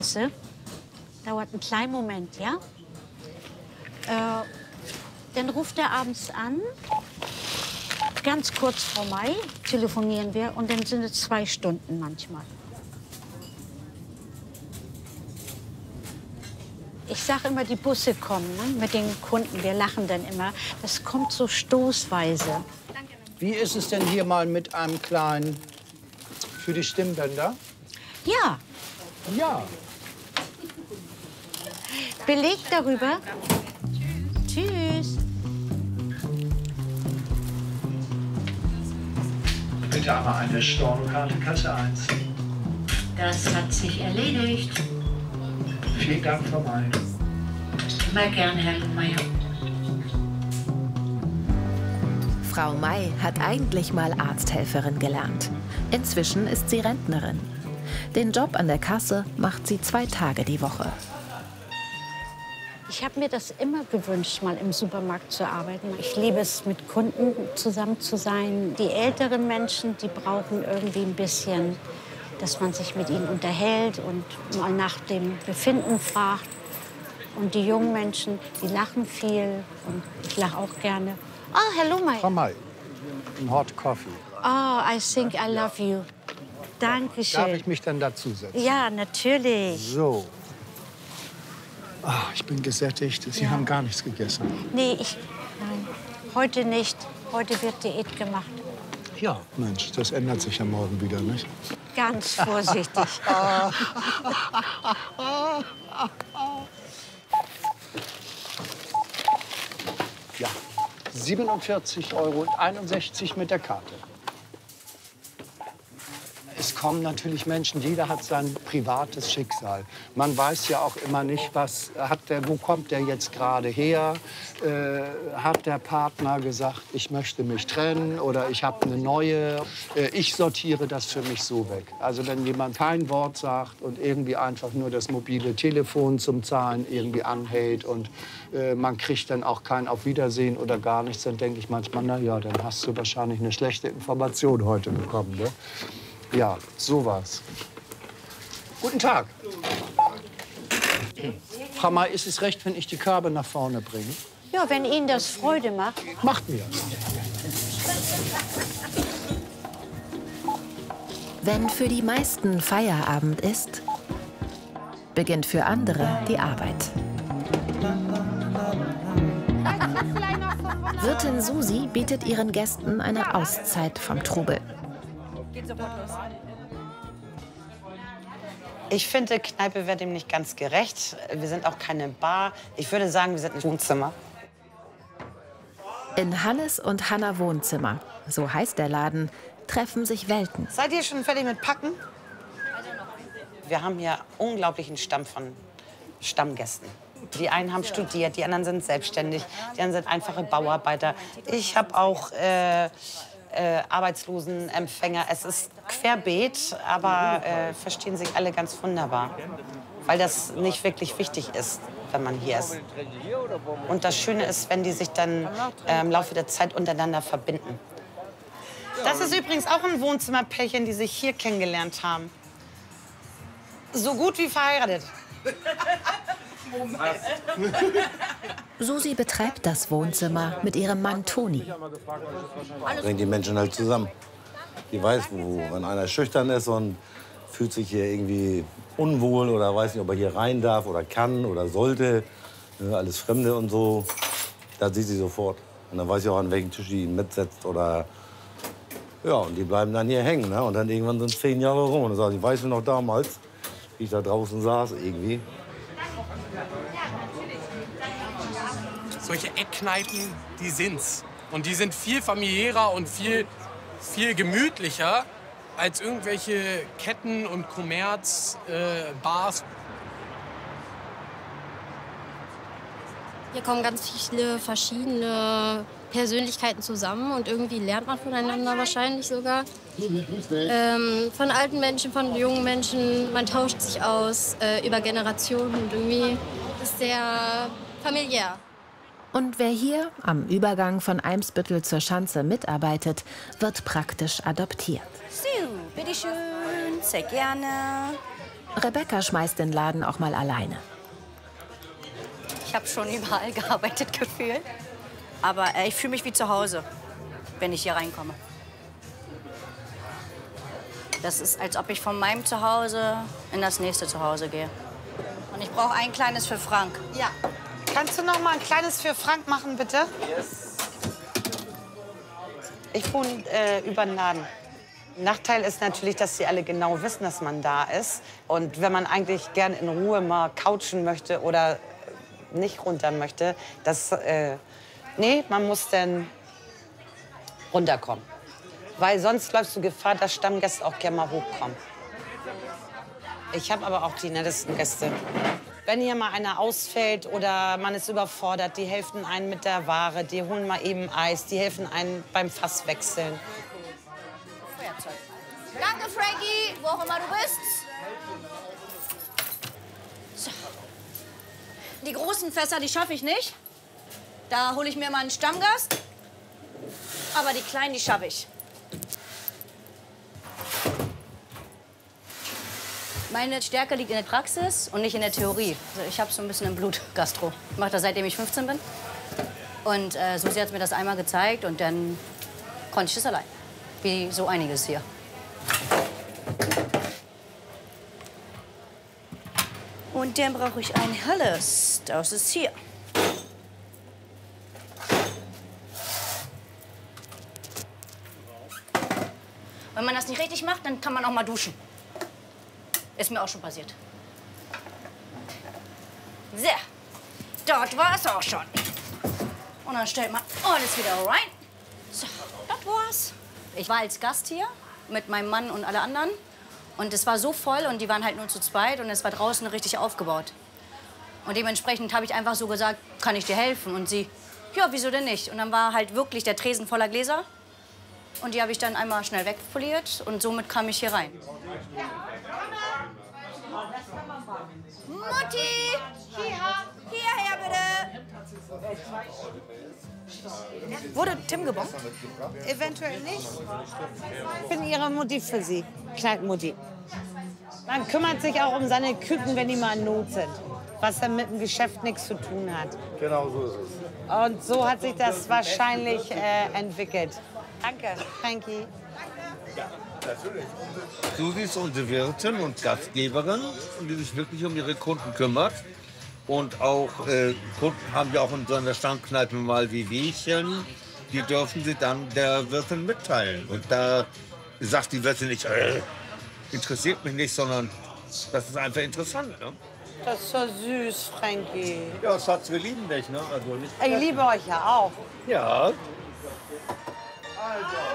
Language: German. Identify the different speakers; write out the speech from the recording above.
Speaker 1: Dauert einen kleinen Moment, ja? Dann ruft er abends an. Ganz kurz vor Mai telefonieren wir und dann sind es 2 Stunden manchmal. Ich sage immer, die Busse kommen, ne, mit den Kunden. Wir lachen dann immer. Das kommt so stoßweise.
Speaker 2: Wie ist es denn hier mal mit einem kleinen für die Stimmbänder?
Speaker 1: Ja.
Speaker 2: Ja.
Speaker 1: Belegt darüber. Tschüss.
Speaker 3: Bitte einmal eine Stornokarte, Kasse 1.
Speaker 4: Das hat sich erledigt.
Speaker 3: Vielen Dank, Frau May.
Speaker 4: Immer gern, Herr Lohmeier.
Speaker 5: Frau May hat eigentlich mal Arzthelferin gelernt. Inzwischen ist sie Rentnerin. Den Job an der Kasse macht sie 2 Tage die Woche.
Speaker 1: Ich habe mir das immer gewünscht, mal im Supermarkt zu arbeiten. Ich liebe es, mit Kunden zusammen zu sein. Die älteren Menschen, die brauchen irgendwie ein bisschen, dass man sich mit ihnen unterhält und mal nach dem Befinden fragt. Und die jungen Menschen, die lachen viel und ich lache auch gerne. Oh, hello, May.
Speaker 2: Frau May, ein Hot Coffee.
Speaker 1: Oh, I think I love you. Dankeschön.
Speaker 2: Darf ich mich dann dazusetzen?
Speaker 1: Ja, natürlich.
Speaker 2: So. Ich bin gesättigt. Sie haben gar nichts gegessen.
Speaker 1: Nee, nein, heute nicht. Heute wird Diät gemacht.
Speaker 2: Ja, Mensch, das ändert sich ja morgen wieder, nicht?
Speaker 1: Ganz vorsichtig.
Speaker 2: Ja, 47,61 € mit der Karte. Es kommen natürlich Menschen, jeder hat sein privates Schicksal. Man weiß ja auch immer nicht, wo kommt der jetzt gerade her? Hat der Partner gesagt, ich möchte mich trennen oder ich habe eine neue? Ich sortiere das für mich so weg. Also wenn jemand kein Wort sagt und irgendwie einfach nur das mobile Telefon zum Zahlen irgendwie anhält und man kriegt dann auch kein Auf Wiedersehen oder gar nichts, dann denke ich manchmal, na ja, dann hast du wahrscheinlich eine schlechte Information heute bekommen, ne? Ja, sowas. Guten Tag. Frau May, ist es recht, wenn ich die Körbe nach vorne bringe?
Speaker 1: Ja, wenn Ihnen das Freude macht.
Speaker 2: Macht mir.
Speaker 5: Wenn für die meisten Feierabend ist, beginnt für andere die Arbeit. Wirtin Susi bietet ihren Gästen eine Auszeit vom Trubel.
Speaker 6: Ich finde, Kneipe wird dem nicht ganz gerecht. Wir sind auch keine Bar. Ich würde sagen, wir sind ein Wohnzimmer.
Speaker 5: In Hannes und Hanna Wohnzimmer, so heißt der Laden, treffen sich Welten.
Speaker 6: Seid ihr schon fertig mit Packen? Wir haben hier unglaublichen Stamm von Stammgästen. Die einen haben studiert, die anderen sind selbstständig, die anderen sind einfache Bauarbeiter. Ich habe auch Arbeitslosenempfänger. Es ist querbeet, aber verstehen sich alle ganz wunderbar, weil das nicht wirklich wichtig ist, wenn man hier ist. Und das Schöne ist, wenn die sich dann im Laufe der Zeit untereinander verbinden. Das ist übrigens auch ein Wohnzimmerpärchen, die sich hier kennengelernt haben. So gut wie verheiratet.
Speaker 5: Susi betreibt das Wohnzimmer mit ihrem Mann Toni.
Speaker 7: Bringt die Menschen halt zusammen. Die weiß, wenn einer schüchtern ist und fühlt sich hier irgendwie unwohl oder weiß nicht, ob er hier rein darf oder kann oder sollte, alles Fremde und so, das sieht sie sofort. Und dann weiß sie auch, an welchem Tisch sie ihn mitsetzt oder ja, und die bleiben dann hier hängen. Ne? Und dann irgendwann sind 10 Jahre rum. Und dann sagt sie, weißt du noch damals, wie ich da draußen saß irgendwie.
Speaker 8: Solche Eckkneipen, die sind's. Und die sind viel familiärer und viel gemütlicher als irgendwelche Ketten und Kommerz-Bars.
Speaker 9: Hier kommen ganz viele verschiedene Persönlichkeiten zusammen und irgendwie lernt man voneinander wahrscheinlich sogar. Von alten Menschen, von jungen Menschen, man tauscht sich aus über Generationen und irgendwie ist sehr familiär.
Speaker 5: Und wer hier am Übergang von Eimsbüttel zur Schanze mitarbeitet, wird praktisch adoptiert.
Speaker 10: So, bitteschön, sehr gerne.
Speaker 5: Rebecca schmeißt den Laden auch mal alleine.
Speaker 10: Ich habe schon überall gearbeitet gefühlt. Aber ich fühle mich wie zu Hause, wenn ich hier reinkomme. Das ist, als ob ich von meinem Zuhause in das nächste Zuhause gehe. Und ich brauche ein kleines für Frank.
Speaker 6: Ja. Kannst du noch mal ein kleines für Frank machen, bitte?
Speaker 7: Yes.
Speaker 6: Ich wohne über den Laden. Nachteil ist natürlich, dass sie alle genau wissen, dass man da ist. Und wenn man eigentlich gern in Ruhe mal couchen möchte oder nicht runter möchte, nee, man muss dann runterkommen. Weil sonst läufst du Gefahr, dass Stammgäste auch gerne mal hochkommen. Ich habe aber auch die nettesten Gäste. Wenn hier mal einer ausfällt oder man ist überfordert, die helfen einem mit der Ware, die holen mal eben Eis, die helfen einem beim Fass wechseln.
Speaker 10: Feuerzeug. Danke, Frankie, wo auch immer du bist. So. Die großen Fässer, die schaffe ich nicht. Da hole ich mir mal einen Stammgast. Aber die kleinen, die schaffe ich. Meine Stärke liegt in der Praxis und nicht in der Theorie. Also ich habe so ein bisschen im Blut Gastro. Ich mache das, seitdem ich 15 bin. Und Susi hat mir das einmal gezeigt und dann konnte ich das allein. Wie so einiges hier. Und dann brauche ich ein helles. Das ist hier. Wenn man das nicht richtig macht, dann kann man auch mal duschen. Ist mir auch schon passiert. So, dort war es auch schon. Und dann stellt man alles wieder rein. So, das war's. Ich war als Gast hier mit meinem Mann und alle anderen. Und es war so voll und die waren halt nur zu zweit und es war draußen richtig aufgebaut. Und dementsprechend habe ich einfach so gesagt, kann ich dir helfen? Und sie, ja, wieso denn nicht? Und dann war halt wirklich der Tresen voller Gläser. Und die habe ich dann einmal schnell wegpoliert und somit kam ich hier rein. Mutti! Hierher bitte! Wurde Tim gebombt?
Speaker 6: Eventuell nicht. Ich bin ihre Mutti für sie, Kneipenmutti. Man kümmert sich auch um seine Küken, wenn die mal in Not sind. Was dann mit dem Geschäft nichts zu tun hat.
Speaker 7: Genau so ist es.
Speaker 6: Und so hat sich das wahrscheinlich entwickelt. Danke, Frankie.
Speaker 11: Susi ist unsere Wirtin und Gastgeberin, die sich wirklich um ihre Kunden kümmert. Und auch Kunden haben wir auch in so einer Stammkneipe mal wie Wehchen. Die dürfen sie dann der Wirtin mitteilen. Und da sagt die Wirtin nicht, interessiert mich nicht, sondern das ist einfach interessant. Ne?
Speaker 6: Das ist so süß, Frankie.
Speaker 11: Ja, Schatz, wir lieben dich. Ne? Also nicht
Speaker 6: Ich liebe euch ja auch.
Speaker 11: ja.
Speaker 2: Also,